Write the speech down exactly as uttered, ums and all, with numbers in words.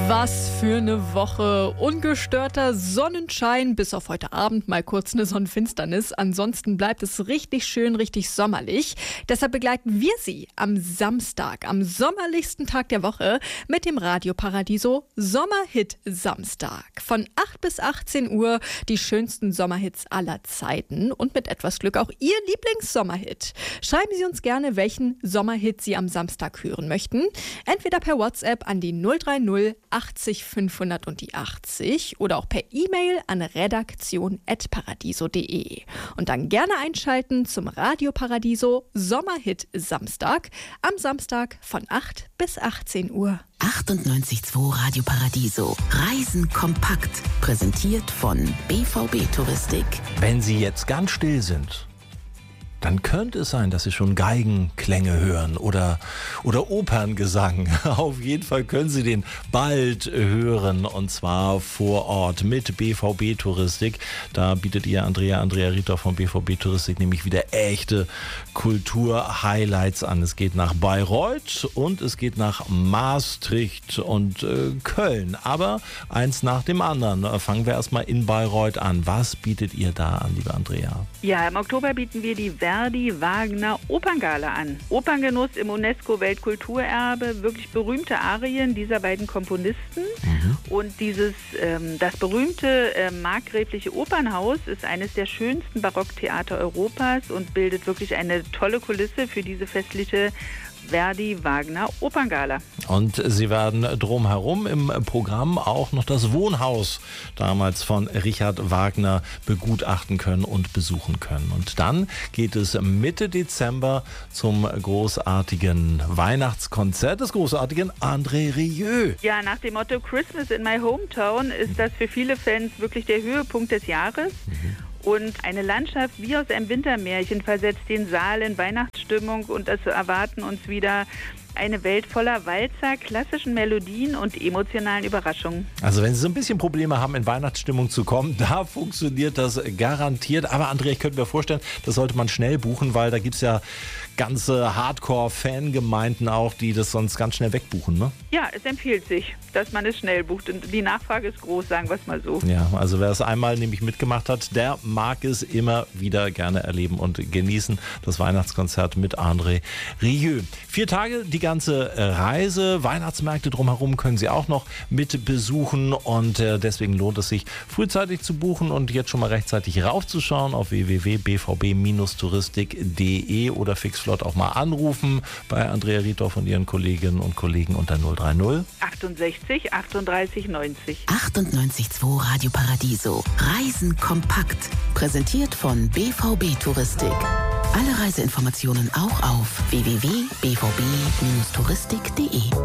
Was für eine Woche. Ungestörter Sonnenschein, bis auf heute Abend mal kurz eine Sonnenfinsternis. Ansonsten bleibt es richtig schön, richtig sommerlich. Deshalb begleiten wir Sie am Samstag, am sommerlichsten Tag der Woche, mit dem Radio Paradiso Sommerhit Samstag. Von acht bis achtzehn Uhr die schönsten Sommerhits aller Zeiten und mit etwas Glück auch Ihr Lieblingssommerhit. Schreiben Sie uns gerne, welchen Sommerhit Sie am Samstag hören möchten. Entweder per WhatsApp an die null drei null achtzig fünfhundert und die achtzig oder auch per E-Mail an redaktion at paradiso punkt de. Und dann gerne einschalten zum Radio Paradiso Sommerhit Samstag am Samstag von acht bis achtzehn Uhr. achtundneunzig Komma zwei Radio Paradiso. Reisen kompakt. Präsentiert von B V B Touristik. Wenn Sie jetzt ganz still sind, dann könnte es sein, dass Sie schon Geigenklänge hören oder, oder Operngesang. Auf jeden Fall können Sie den bald hören, und zwar vor Ort mit B V B Touristik. Da bietet ihr Andrea, Andrea Rieter von B V B Touristik nämlich wieder echte Kultur-Highlights an. Es geht nach Bayreuth und es geht nach Maastricht und äh, Köln. Aber eins nach dem anderen. Fangen wir erstmal in Bayreuth an. Was bietet ihr da an, liebe Andrea? Ja, im Oktober bieten wir die Verdi Wagner Operngala an. Operngenuss im UNESCO-Weltkulturerbe, wirklich berühmte Arien dieser beiden Komponisten. Mhm. Und dieses, ähm, das berühmte äh, markgräfliche Opernhaus ist eines der schönsten Barocktheater Europas und bildet wirklich eine tolle Kulisse für diese festliche Verdi Wagner Operngala. Und Sie werden drumherum im Programm auch noch das Wohnhaus damals von Richard Wagner begutachten können und besuchen können. Und dann geht es Mitte Dezember zum großartigen Weihnachtskonzert des großartigen André Rieu. Ja, nach dem Motto Christmas in my hometown ist das für viele Fans wirklich der Höhepunkt des Jahres. Mhm. Und eine Landschaft wie aus einem Wintermärchen versetzt den Saal in Weihnachtsstimmung und es erwarten uns wieder eine Welt voller Walzer, klassischen Melodien und emotionalen Überraschungen. Also wenn Sie so ein bisschen Probleme haben, in Weihnachtsstimmung zu kommen, da funktioniert das garantiert. Aber Andrea, ich könnte mir vorstellen, das sollte man schnell buchen, weil da gibt es ja ganze Hardcore-Fangemeinden auch, die das sonst ganz schnell wegbuchen, ne? Ja, es empfiehlt sich, dass man es schnell bucht. Und die Nachfrage ist groß, sagen wir es mal so. Ja, also wer es einmal nämlich mitgemacht hat, der mag es immer wieder gerne erleben und genießen. Das Weihnachtskonzert mit André Rieu. Vier Tage, die ganze Reise, Weihnachtsmärkte drumherum können Sie auch noch mit besuchen und deswegen lohnt es sich, frühzeitig zu buchen und jetzt schon mal rechtzeitig raufzuschauen auf w w w punkt b v b touristik punkt de oder fixflott auch mal anrufen bei Andrea Riedorf und ihren Kolleginnen und Kollegen unter null drei null achtundsechzig achtunddreißig neunzig. achtundneunzig Komma zwei Radio Paradiso. Reisen kompakt. Präsentiert von B V B Touristik. Alle Reiseinformationen auch auf w w w punkt b v b touristik punkt de.